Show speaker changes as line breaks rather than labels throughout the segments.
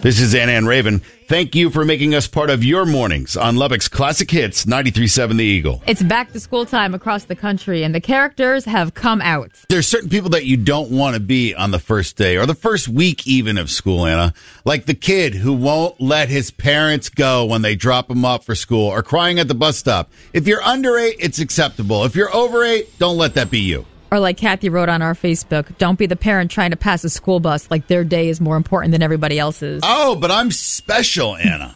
This is Anna and Raven. Thank you for making us part of your mornings on Lubbock's Classic Hits 93.7 The Eagle.
It's back to school time across the country, and the characters have come out.
There's certain people that you don't want to be on the first day or the first week even of school, Anna. Like the kid who won't let his parents go when they drop him off for school or crying at the bus stop. If you're under 8, it's acceptable. If you're over 8, don't let that be you.
Or like Kathy wrote on our Facebook, don't be the parent trying to pass a school bus like their day is more important than everybody else's.
Oh, but I'm special, Anna.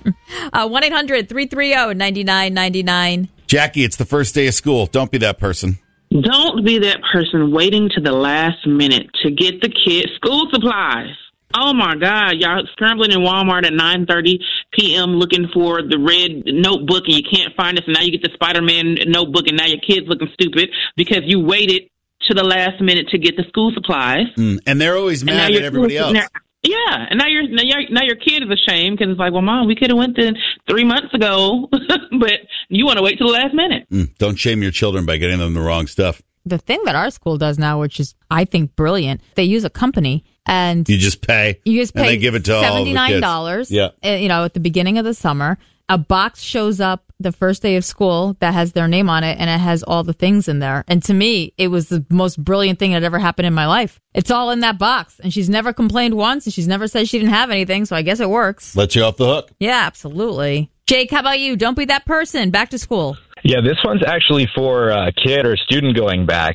1-800-330-9999.
Jackie, it's the first day of school. Don't be that person.
Don't be that person waiting to the last minute to get the kids school supplies. Oh, my God. Y'all scrambling in Walmart at 9:30 p.m. looking for the red notebook, and you can't find it. So now you get the Spider-Man notebook, and now your kid's looking stupid because you waited to the last minute to get the school supplies.
And they're always mad at everybody else.
Yeah, and now your kid is ashamed because it's like, well, Mom, we could have went to 3 months ago, but you want to wait till the last minute.
Don't shame your children by getting them the wrong stuff.
The thing that our school does now, which is, I think, brilliant, they use a company and
you just pay.
And they
give it to all the
$79.
Yeah.
At the beginning of the summer, a box shows up the first day of school that has their name on it, and it has all the things in there. And to me, it was the most brilliant thing that ever happened in my life. It's all in that box, and she's never complained once, and she's never said she didn't have anything, so I guess it works.
Let you off the hook.
Yeah, absolutely. Jake, how about you? Don't be that person. Back to school.
Yeah, this one's actually for a kid or student going back.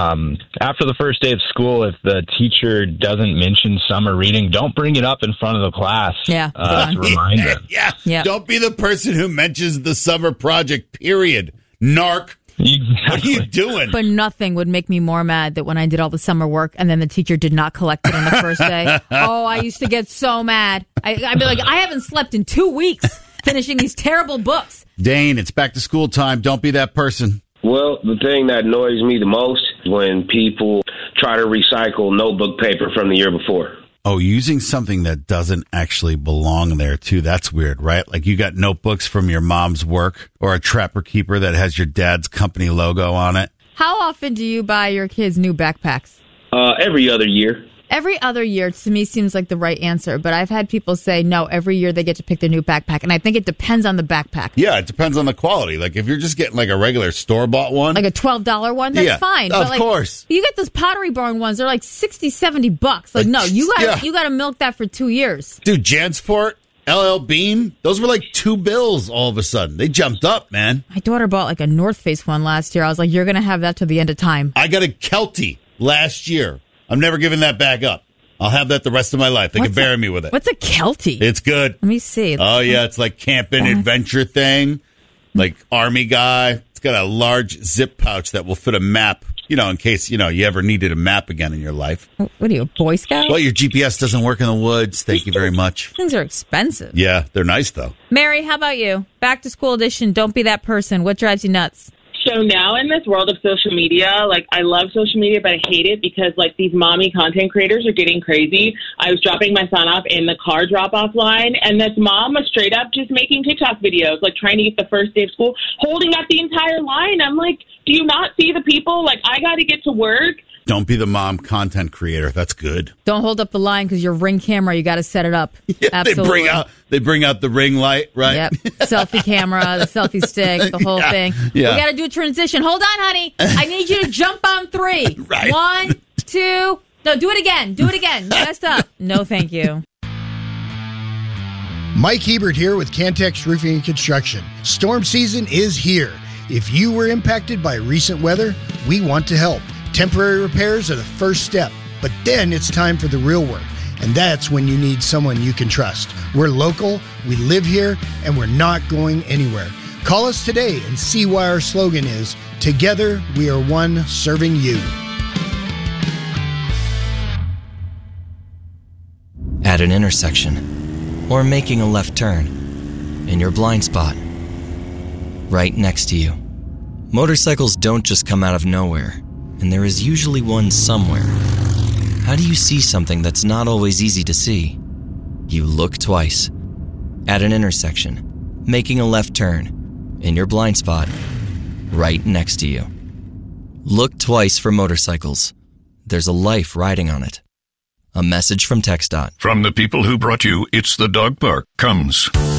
After the first day of school, if the teacher doesn't mention summer reading, don't bring it up in front of the class.
Yeah.
To remind them.
Yeah. Don't be the person who mentions the summer project, period. Narc.
Exactly.
What are you doing?
But nothing would make me more mad that when I did all the summer work and then the teacher did not collect it on the first day. Oh, I used to get so mad. I'd be like, I haven't slept in 2 weeks finishing these terrible books.
Dane, it's back to school time. Don't be that person.
Well, the thing that annoys me the most is when people try to recycle notebook paper from the year before.
Oh, using something that doesn't actually belong there, too. That's weird, right? Like you got notebooks from your mom's work or a Trapper Keeper that has your dad's company logo on it.
How often do you buy your kids new backpacks?
Every other year.
Every other year, to me, seems like the right answer. But I've had people say, no, every year they get to pick their new backpack. And I think it depends on the backpack.
Yeah, it depends on the quality. Like, if you're just getting, like, a regular store-bought one.
Like a $12 one, that's fine.
Of
but
course.
You get those Pottery Barn ones, they're like $60, $70. Like, no, you got to milk that for 2 years.
Dude, Jansport, LL Bean, those were like $2 all of a sudden. They jumped up, man.
My daughter bought, like, a North Face one last year. I was like, you're going to have that till the end of time.
I got a Kelty last year. I'm never giving that back up. I'll have that the rest of my life. They can bury me with it.
What's a Kelty?
It's good.
Let me see.
Oh, yeah. It's like camping adventure thing. Like Army guy. It's got a large zip pouch that will fit a map, in case, you ever needed a map again in your life.
What are you, a Boy Scout?
Well, your GPS doesn't work in the woods. Thank you very much.
Things are expensive.
Yeah, they're nice, though.
Mary, how about you? Back to school edition. Don't be that person. What drives you nuts?
So now in this world of social media, like I love social media, but I hate it because like these mommy content creators are getting crazy. I was dropping my son off in the car drop-off line, and this mom was straight up just making TikTok videos, like trying to get the first day of school, holding up the entire line. I'm like, do you not see the people? Like, I got to get to work.
Don't be the mom content creator. That's good.
Don't hold up the line because your Ring camera, you got to set it up.
Yeah,
Absolutely.
They bring out the Ring light, right?
Yep. Selfie camera, the selfie stick, the whole thing.
Yeah.
We got to do a transition. Hold on, honey. I need you to jump on 3.
Right.
1, 2. No, do it again. Do it again. You messed up. No, thank you.
Mike Hebert here with Cantex Roofing and Construction. Storm season is here. If you were impacted by recent weather, we want to help. Temporary repairs are the first step, but then it's time for the real work. And that's when you need someone you can trust. We're local, we live here, and we're not going anywhere. Call us today and see why our slogan is, Together we are one serving you.
At an intersection, or making a left turn, in your blind spot, right next to you. Motorcycles don't just come out of nowhere, and there is usually one somewhere. How do you see something that's not always easy to see? You look twice. At an intersection, making a left turn, in your blind spot, right next to you. Look twice for motorcycles. There's a life riding on it. A message from TxDOT.
From the people who brought you It's the Dog Park comes